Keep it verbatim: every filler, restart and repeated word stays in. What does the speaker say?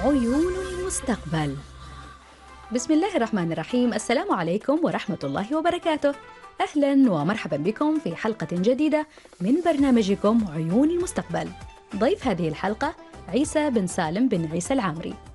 عيون المستقبل. بسم الله الرحمن الرحيم. السلام عليكم ورحمة الله وبركاته. أهلا ومرحبا بكم في حلقة جديدة من برنامجكم عيون المستقبل. ضيف هذه الحلقة عيسى بن سالم بن عيسى العامري،